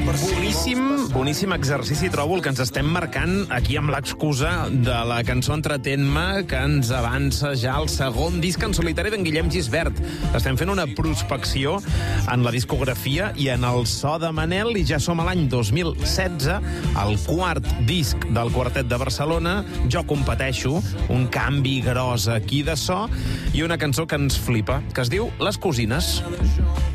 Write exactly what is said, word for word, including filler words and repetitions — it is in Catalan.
Boníssim, boníssim exercici, trobo, el que ens estem marcant aquí amb l'excusa de la cançó Entretén-me, que ens avança ja el segon disc en solitari d'en Guillem Gisbert. Estem fent una prospecció en la discografia i en el so de Manel, i ja som a l'any dos mil setze, el quart disc del Quartet de Barcelona. Jo competeixo, un canvi gros aquí de so, i una cançó que ens flipa, que es diu Les Cosines.